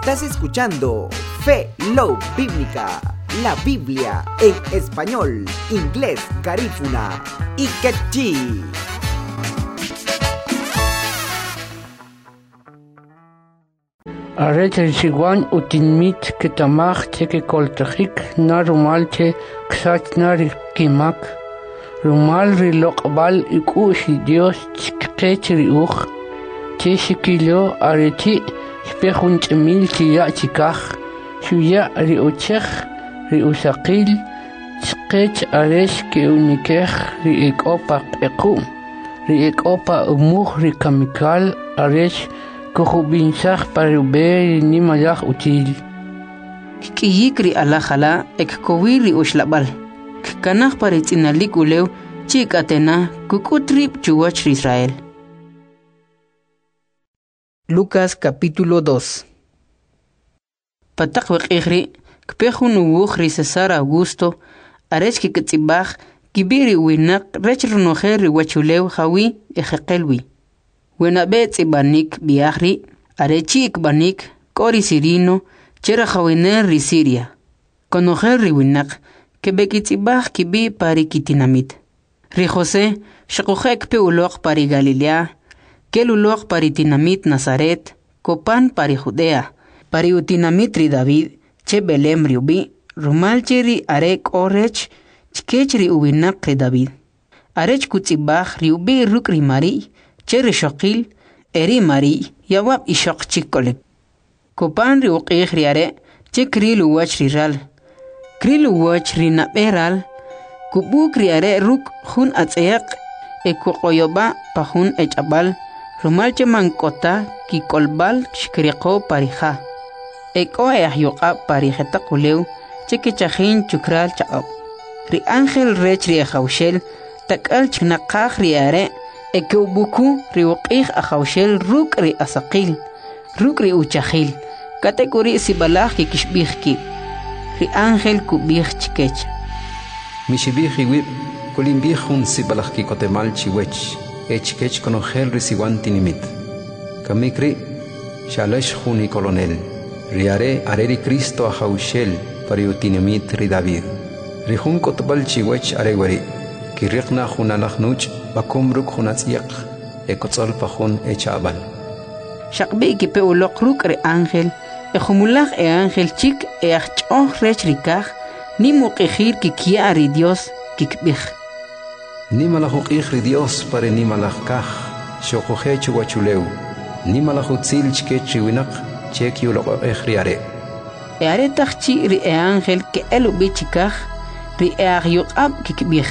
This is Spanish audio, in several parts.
Estás escuchando Fe Love Bíblica, la Biblia en español, inglés, garífuna y quechí. Arete Siguan utinmit que tamach que coltejik na rumal che ksat na kimak rumal rilokbal ikushi Dios chkechri uch che shikilo areti spehun chmil chia chikach shuya ri uchech ri usaqil chkech aresh ke unikech ri ekopa equm ri ekopa umukh ri kamikal aresh Kuhubinsach paruberi ni malach util. Kiyikri alajala ekkowiri ushlabal. Kanach paritzinalik uleu chikatena kukutrip chuwach Israel. Lucas capítulo 2. Patak wekigri kpehun uwuchri Cesar Augusto arech kikitzibach kibiri winak rech runojeri wachuleu hawi ejekelwi. Wena bet ibanik biahri, arechi ikbanik, kori sirino, chera jawiner ri Siria. Conojer ri winak, kebekitzibach kibi pari kitinamit. Ri José, shakujek pe ulok pari Galilea, kel ulok pari tinamit Nazaret, kopan pari Judea, pari utinamit ri David, che Belem ri ubi, rumal cheri arek orech, chkech ri uwinak ri David. Arech kutzibach ri ubi ruk ri Mari, Cherry Shokil, Eri Mari, Yawab Ishok Chikolek. Kopan ri uqih riare, che krilu wach riral. Krilu wach rinaberal, kubuk riare ruk hun atzeyak, ekukoyoba pahun echabal, rumalche mankota ki kolbal shkriko parija. Eko eahyuqa parijeta kuleu, che kichahin chukral chaab. Ri Ángel rech ri ejaushel, takal chnaqaj riare, Ekeubuku riuqih ajaushel ruk ri asaqil, ruk ri uchahil, kategori sibalaj ki kishbihki, ri Ángel kubih chikech. Mishibih iwib, kulimbih hun sibalaj ki kotemal chiwech, echkech konojel ri siwantinimit. Kamikri, shalesh huni kolonel, riare areri Cristo ajaushel pariutinimit ri David. Ri hun kotbal chiwech arewari, kirriqna hunalaj nuch, bakumruk hunatsiyak, ekotzol pahun echabal. Shakbi ki pe ulok ruk re Ángel, ejumulaj Ángel chik achchoh rech rikaj, ni muqihir ki kia ri Dios kikbih. Ni malajuqih ri Dios pare ni malajkaj, shokujechu wachuleu, ni malajutzil chkech riwinak, chek yulok riare. Eare takchi ri Ángel ke elubi chikaj, ri agyuqab kikbih.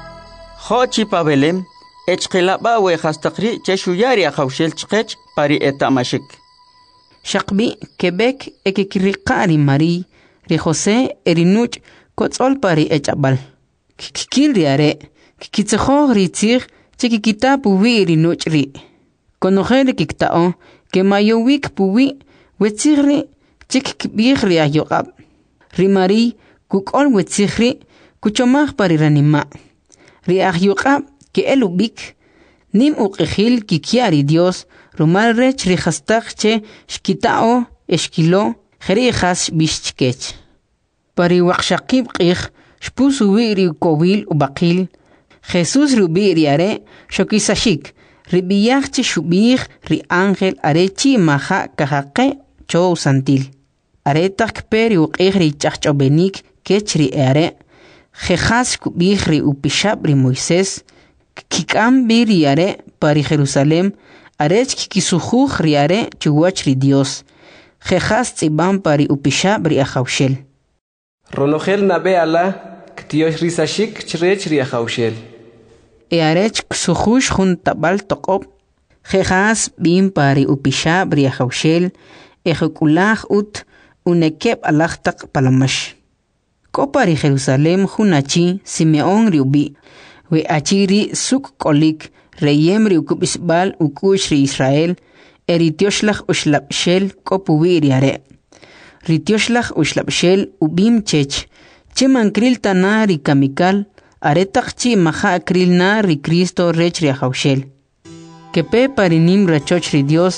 Xochi pa Belem, echqilaba we hastakri cheshuyari ajaushel chqech pari etamashik. Shakbi Quebec ekikriqari Mari, ri José erinuch kotzol pari echabal. Kikil riare, kikitzejo ritzir, chekikita puwi erinuch ri. Konojer kiktao, ke mayowik puwi, wetzirri, chekikbih ri ayogab. Ri Mari, kukol wetzirri, kuchomaj pari ranima. Ri ahyuqab que elubik, nim uqihil kikiari Dios, rumal rech ri hastakche, shkitao, eshkilo, jerijas bishchkech. Pari waqshaqib qih, shpusuwi ri kowil ubaqil, Jesús rubi riare, shokisashik, ribiyachche shubih ri Ángel arechi maha kahaqe chow santil. Aretak peri uqih ri chachchobenik kech ri are, Jejas kubih ri upishab ri Moisés, Kikam biriare pari Jerusalem, arech kikisujuj riare chuwach ri Dios, Jejas tzibam pari upishab ri ajaushel. Ronogel nabe ala, ktiosh risashik chrech ri ajaushel. Arech ksujuj jun tabal toqob, Jejas bim pari upishab ri ajaushel, ejekulaj ut unekeb alachtak palamash. Kopari Jerusalem hunachi Simeón riubi, we achiri suk kolik, reyem riukubisbal ukush ri Israel, eritioslach ushlapshel kopuwi riare. Ritioslach ushlapshel ubim chech, chemankril tana ri kamikal, aretakchi maha akril na ri Cristo rech ri ajaushel. Que pe parinim rachoch ri Dios,